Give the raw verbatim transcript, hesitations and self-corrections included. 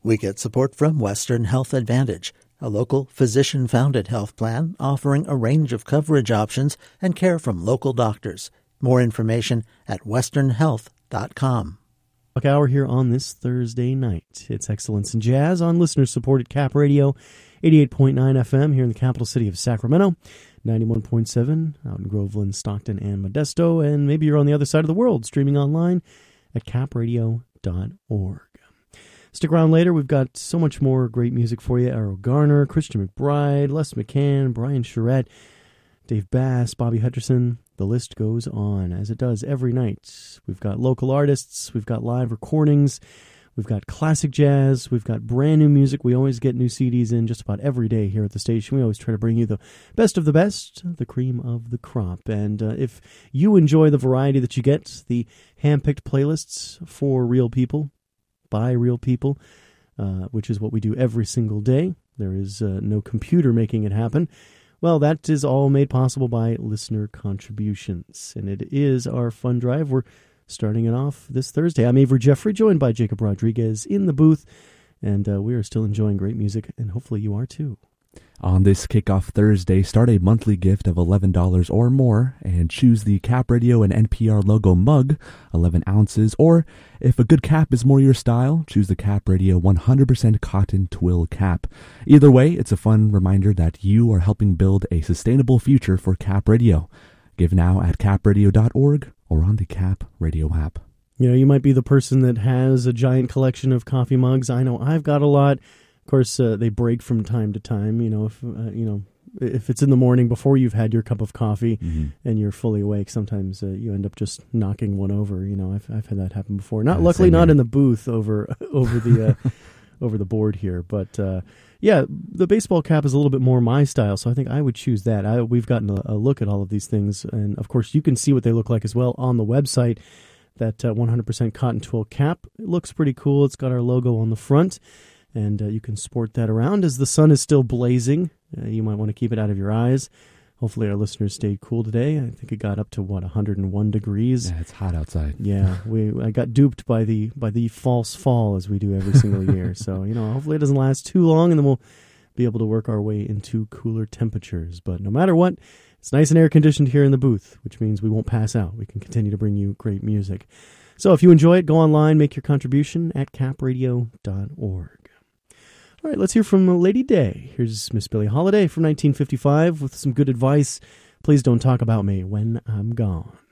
We get support from Western Health Advantage, a local physician-founded health plan offering a range of coverage options and care from local doctors. More information at western health dot com. Hour here on this Thursday night. It's Excellence in Jazz on listener-supported Cap Radio, eighty-eight point nine F M here in the capital city of Sacramento, ninety-one point seven out in Groveland, Stockton, and Modesto, and maybe you're on the other side of the world streaming online at cap radio dot org. Stick around later. We've got so much more great music for you. Errol Garner, Christian McBride, Les McCann, Brian Charette, Dave Bass, Bobby Hutcherson. The list goes on, as it does every night. We've got local artists. We've got live recordings. We've got classic jazz. We've got brand new music. We always get new C Ds in just about every day here at the station. We always try to bring you the best of the best, the cream of the crop. And uh, if you enjoy the variety that you get, the hand-picked playlists for real people, by real people, uh, which is what we do every single day. There is uh, no computer making it happen. Well, that is all made possible by listener contributions, and it is our fund drive. We're starting it off this Thursday. I'm Avery Jeffrey, joined by Jacob Rodriguez in the booth, and uh, we are still enjoying great music, and hopefully you are too. On this Kickoff Thursday, start a monthly gift of eleven dollars or more and choose the Cap Radio and N P R logo mug, eleven ounces, or if a good cap is more your style, choose the Cap Radio one hundred percent cotton twill cap. Either way, it's a fun reminder that you are helping build a sustainable future for Cap Radio. Give now at cap radio dot org or on the Cap Radio app. You know, you might be the person that has a giant collection of coffee mugs. I know I've got a lot. Of course, uh, they break from time to time. You know, if uh, you know if it's in the morning before you've had your cup of coffee mm-hmm. and you're fully awake, sometimes uh, you end up just knocking one over. You know, I've I've had that happen before. Not yeah, luckily, not in the booth over over the uh, over the board here, but uh, yeah, the baseball cap is a little bit more my style, so I think I would choose that. I, we've gotten a, a look at all of these things, and of course, you can see what they look like as well on the website. That uh, one hundred percent cotton twill cap, it looks pretty cool. It's got our logo on the front. And uh, you can sport that around as the sun is still blazing. Uh, you might want to keep it out of your eyes. Hopefully our listeners stayed cool today. I think it got up to, what, one hundred one degrees? Yeah, it's hot outside. Yeah, we I got duped by the by the false fall as we do every single year. So, you know, hopefully it doesn't last too long, and then we'll be able to work our way into cooler temperatures. But no matter what, it's nice and air-conditioned here in the booth, which means we won't pass out. We can continue to bring you great music. So if you enjoy it, go online, make your contribution at cap radio dot org. All right, let's hear from Lady Day. Here's Miss Billie Holiday from nineteen fifty-five with some good advice. Please don't talk about me when I'm gone.